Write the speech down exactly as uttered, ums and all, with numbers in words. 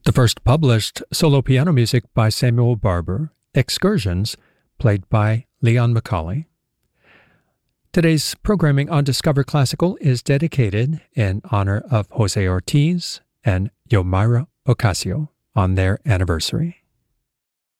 The first published solo piano music by Samuel Barber, Excursions, played by Leon McCauley. Today's programming on Discover Classical is dedicated in honor of Jose Ortiz and Yomira Ocasio on their anniversary.